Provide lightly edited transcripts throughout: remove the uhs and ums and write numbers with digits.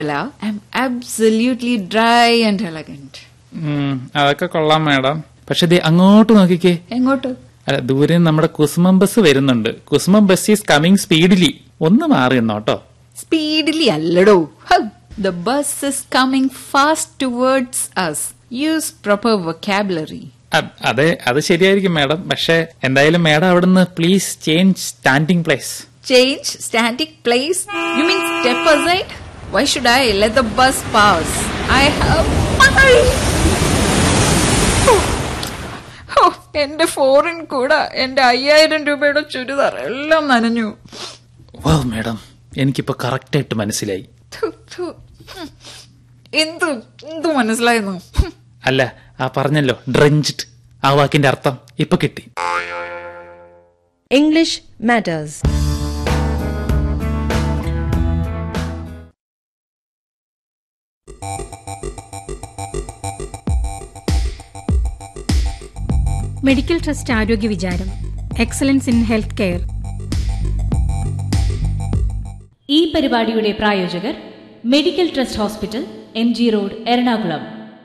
I'm absolutely dry and elegant. അതൊക്കെ കൊള്ളാം madam. പക്ഷെ അങ്ങോട്ട് നോക്കിക്കേ. എങ്ങോട്ട്? അല്ല, ദൂരെ നമ്മുടെ കുസുമം ബസ് വരുന്നുണ്ട്. കുസുമം ബസ് ഈസ് കമ്മിങ് സ്പീഡിലി. ഒന്ന് മാറി എന്നോട്ടോ. സ്പീഡിലി അല്ലടോ. The bus is coming fast towards us. Use proper vocabulary. അതെ, അത് ശരിയായിരിക്കും മാഡം. പക്ഷെ എന്തായാലും മാഡം അവിടുന്ന് please change standing place. Change standing place? You mean step aside? Why should I let the bus pass? I have... എന്റെ foreign കൂടെ എന്റെ 5000 രൂപയുടെ ചുരിദാർ എല്ലാം നനഞ്ഞു. വാ മാഡം, എനിക്കിപ്പോ കറക്റ്റ് ആയിട്ട് മനസ്സിലായി. എന്തു മനസ്സിലായിരുന്നു? അല്ല, ആ പറഞ്ഞല്ലോ ഡ്രഞ്ച്ഡ്, ആ വാക്കിന്റെ അർത്ഥം ഇപ്പൊ കിട്ടി. English Matters. മെഡിക്കൽ ട്രസ്റ്റ് ആരോഗ്യ വിചാരം, എക്സലൻസ് ഇൻ ഹെൽത്ത് കെയർ. ഈ പരിപാടിയുടെ പ്രായോജകർ medical trust hospital, MG road, Ernakulam.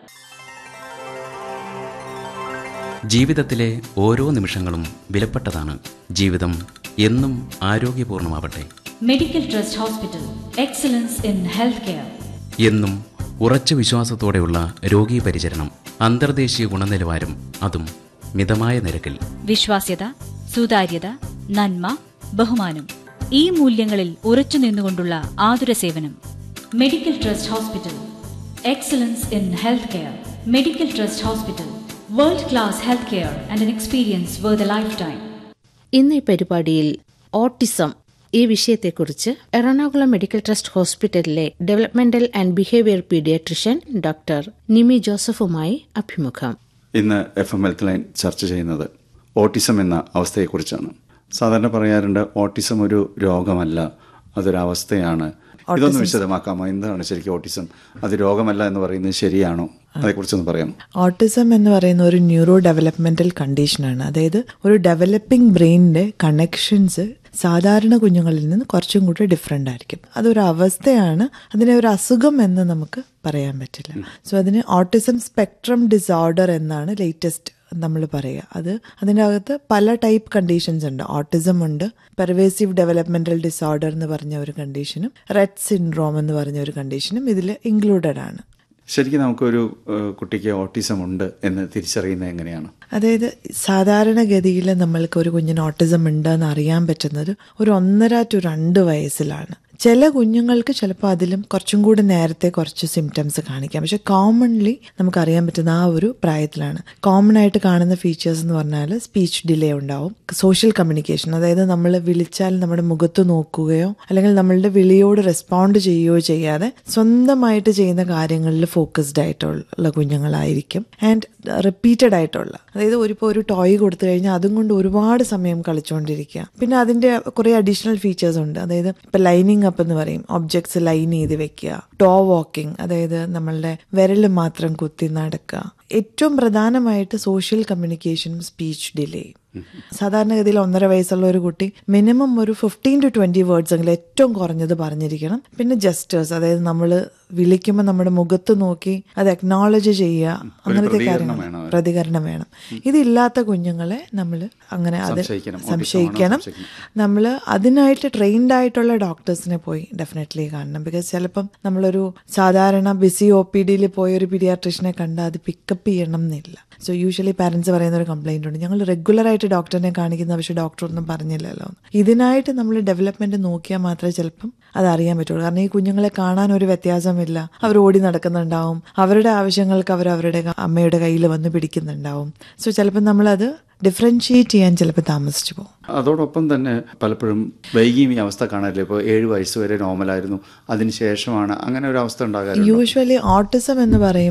ജീവിതത്തിലെ ഓരോ നിമിഷങ്ങളും വിലപ്പെട്ടതാണ്. ജീവിതം എന്നും ആരോഗ്യപൂർണമാവട്ടെ. Medical trust hospital, excellence in health care. എന്നും ഉറച്ച വിശ്വാസത്തോടെയുള്ള രോഗീ പരിചരണം, അന്തർദേശീയ ഗുണനിലവാരം, അതും മിതമായ നിരക്കിൽ. വിശ്വാസ്യത, സുതാര്യത, നന്മ, ബഹുമാനം, ഈ മൂല്യങ്ങളിൽ ഉറച്ചു നിന്നുകൊണ്ടുള്ള ആതുര സേവനം. Medical trust hospital, excellence in health care. Medical trust hospital, world class health care and an experience worth A life time. ഇന്ന് ഈ പരിപാടിയിൽ ഓട്ടിസം ഈ വിഷയത്തെക്കുറിച്ച് എറണാകുളം മെഡിക്കൽ ട്രസ്റ്റ് ഹോസ്പിറ്റലിലെ developmental and behaviour paediatrician doctor നിമി ജോസഫുമായി അഭിമുഖം. ഇന്ന് FM ഹെൽത്ത് ലൈൻ ചർച്ച ചെയ്യുന്നത് ഓട്ടിസം എന്ന അവസ്ഥയെക്കുറിച്ചാണ്. സാധാരണ പറയാറുണ്ട് ഓട്ടിസം ഒരു രോഗമല്ല, അതൊരവസ്ഥയാണ്. ഇതൊന്ന് വിശദമാക്കാമോ? എന്താണ് ശരിക്കും ഓട്ടിസം? അത് രോഗമല്ല എന്ന് പറയുന്നത് ശരിയാണോ? അതേക്കുറിച്ചൊന്ന് പറയാം. ഓട്ടിസം എന്ന് പറയുന്ന ഒരു ന്യൂറോ ഡെവലപ്മെന്റൽ കണ്ടീഷനാണ്. അതായത് ഒരു ഡെവലപ്പിംഗ് ബ്രെയിനിന്റെ കണക്ഷൻസ് സാധാരണ കുഞ്ഞുങ്ങളിൽ നിന്ന് കുറച്ചും കൂടി ഡിഫറെൻ്റ് ആയിരിക്കും. അതൊരു അവസ്ഥയാണ്, അതിനെ ഒരു അസുഖം എന്ന് നമുക്ക് പറയാൻ പറ്റില്ല. സോ അതിന് ഓട്ടിസം സ്പെക്ട്രം ഡിസോർഡർ എന്നാണ് ലേറ്റസ്റ്റ് നമ്മൾ പറയുക. അതിൻ്റെ അകത്ത് പല ടൈപ്പ് കണ്ടീഷൻസ് ഉണ്ട്. ഓട്ടിസം ഉണ്ട്, പെർവേസീവ് ഡെവലപ്മെന്റൽ ഡിസോർഡർ എന്ന് പറഞ്ഞ ഒരു കണ്ടീഷനും റെറ്റ് സിൻഡ്രോം എന്ന് പറഞ്ഞ ഒരു കണ്ടീഷനും ഇതിൽ ഇൻക്ലൂഡഡ് ആണ്. ശരിക്കും നമുക്കൊരു കുട്ടിക്ക് ഓട്ടിസം ഉണ്ട് എന്ന് തിരിച്ചറിയുന്നത് എങ്ങനെയാണ്? അതായത് സാധാരണഗതിയിൽ നമ്മൾക്ക് ഒരു കുഞ്ഞിന് ഓട്ടിസം ഉണ്ടെന്ന് അറിയാൻ പറ്റുന്നത് ഒരു 1.5 to 2 വയസ്സിലാണ്. ചില കുഞ്ഞുങ്ങൾക്ക് ചിലപ്പോൾ അതിലും കുറച്ചും കൂടി നേരത്തെ കുറച്ച് സിംറ്റംസ് കാണിക്കാം. പക്ഷെ കോമൺലി നമുക്കറിയാൻ പറ്റുന്ന ആ ഒരു പ്രായത്തിലാണ്. കോമൺ ആയിട്ട് കാണുന്ന ഫീച്ചേഴ്സ് എന്ന് പറഞ്ഞാൽ സ്പീച്ച് ഡിലേ ഉണ്ടാവും, സോഷ്യൽ കമ്മ്യൂണിക്കേഷൻ, അതായത് നമ്മൾ വിളിച്ചാൽ നമ്മുടെ മുഖത്ത് നോക്കുകയോ അല്ലെങ്കിൽ നമ്മളുടെ വിളിയോട് റെസ്പോണ്ട് ചെയ്യുകയോ ചെയ്യാതെ സ്വന്തമായിട്ട് ചെയ്യുന്ന കാര്യങ്ങളിൽ ഫോക്കസ്ഡ് ആയിട്ടുള്ള കുഞ്ഞുങ്ങളായിരിക്കും. ആൻഡ് റിപ്പീറ്റഡ് ആയിട്ടുള്ള, അതായത് ഒരു ടോയ് കൊടുത്തു കഴിഞ്ഞാൽ അതും കൊണ്ട് ഒരുപാട് സമയം കളിച്ചുകൊണ്ടിരിക്കുക. പിന്നെ അതിന്റെ കുറെ അഡീഷണൽ ഫീച്ചേഴ്സ് ഉണ്ട്. അതായത് ഇപ്പൊ ലൈനിങ് അപ്പ് എന്ന് പറയും, ഒബ്ജക്ട്സ് ലൈൻ ചെയ്ത് വെക്കുക. ടോ വാക്കിംഗ്, അതായത് നമ്മളുടെ വിരൽ മാത്രം കുത്തി നടക്കുക. ഏറ്റവും പ്രധാനമായിട്ട് സോഷ്യൽ കമ്മ്യൂണിക്കേഷനും സ്പീച്ച് ഡിലേ. സാധാരണഗതിയിൽ 1.5 വയസ്സുള്ള ഒരു കുട്ടി മിനിമം ഒരു 15 to 20 വേർഡ്സ് എങ്കിലും ഏറ്റവും കുറഞ്ഞത് പറഞ്ഞിരിക്കണം. പിന്നെ ജസ്റ്റേഴ്സ്, അതായത് നമ്മൾ വിളിക്കുമ്പോൾ നമ്മുടെ മുഖത്ത് നോക്കി അത് അക്നോളജ് ചെയ്യുക, അങ്ങനത്തെ കാര്യങ്ങൾ, പ്രതികരണം വേണം. ഇതില്ലാത്ത കുഞ്ഞുങ്ങളെ നമ്മൾ അങ്ങനെ അത് സംശയിക്കണം. നമ്മൾ അതിനായിട്ട് ട്രെയിൻഡ് ആയിട്ടുള്ള ഡോക്ടേഴ്സിനെ പോയി ഡെഫിനറ്റ്ലി കാണണം. ബിക്കോസ് ചിലപ്പം നമ്മളൊരു സാധാരണ ബിസി OPD പോയ ഒരു പീഡിയാട്രിഷനെ കണ്ട് അത് പിക്കപ്പ് ചെയ്യണം എന്നില്ല. സോ യൂഷ്വലി പാരൻസ് പറയുന്ന ഒരു കംപ്ലൈന്റ് ഉണ്ട്, ഞങ്ങൾ റെഗുലറായിട്ട് ഡോക്ടറിനെ കാണിക്കുന്ന പക്ഷെ ഡോക്ടർ ഒന്നും പറഞ്ഞില്ലല്ലോ. ഇതിനായിട്ട് നമ്മൾ ഡെവലപ്മെന്റ് നോക്കിയാൽ മാത്രമേ ചിലപ്പം അത് അറിയാൻ പറ്റുള്ളൂ. കാരണം ഈ കുഞ്ഞുങ്ങളെ കാണാൻ ഒരു വ്യത്യാസമില്ല. അവർ ഓടി നടക്കുന്നുണ്ടാവും, അവരുടെ ആവശ്യങ്ങൾക്ക് അവരുടെ അമ്മയുടെ കയ്യിൽ വന്ന് പിടിക്കുന്നുണ്ടാവും. സോ ചിലപ്പോൾ നമ്മളത് ഡിഫറൻഷിയേറ്റ് ചെയ്യാൻ ചിലപ്പോൾ താമസിച്ചു പോകും. അതോടൊപ്പം തന്നെ പലപ്പോഴും വൈകിയും ഈ അവസ്ഥ കാണാറില്ല. ഇപ്പോൾ 7 വയസ്സ് വരെ നോർമലായിരുന്നു, അതിനുശേഷമാണ് അങ്ങനെ ഒരു അവസ്ഥ ഉണ്ടാകാറ്. യൂഷ്വലി ഓട്ടിസം എന്ന് പറയുമ്പം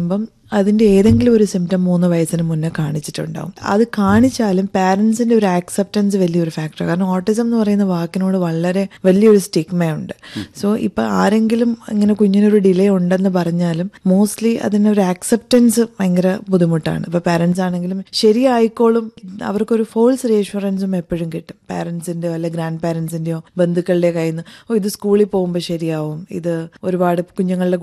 അതിന്റെ ഏതെങ്കിലും ഒരു സിംറ്റം 3 വയസ്സിന് മുന്നേ കാണിച്ചിട്ടുണ്ടാവും. അത് കാണിച്ചാലും പാരന്റ്സിന്റെ ഒരു ആക്സെപ്റ്റൻസ് വലിയൊരു ഫാക്ടർ. കാരണം ഓട്ടിസം എന്ന് പറയുന്ന വാക്കിനോട് വളരെ വലിയൊരു സ്റ്റിഗ്മയുണ്ട്. സോ ഇപ്പൊ ആരെങ്കിലും ഇങ്ങനെ കുഞ്ഞിനൊരു ഡിലേ ഉണ്ടെന്ന് പറഞ്ഞാലും മോസ്റ്റ്ലി അതിനൊരു ആക്സെപ്റ്റൻസ് ഭയങ്കര ബുദ്ധിമുട്ടാണ്. ഇപ്പൊ പാരന്റ്സ് ആണെങ്കിലും ശരിയായിക്കോളും, അവർക്കൊരു ഫോൾസ് റീഅഷ്വറൻസും എപ്പോഴും കിട്ടും. പാരന്റ്സിന്റെയോ അല്ലെ ഗ്രാൻഡ് പാരന്റ്സിന്റെയോ ബന്ധുക്കളുടെ കയ്യിൽ നിന്ന് ഇത് സ്കൂളിൽ പോകുമ്പോൾ ശരിയാവും, ഇത് ഒരുപാട് കുഞ്ഞുങ്ങളുടെ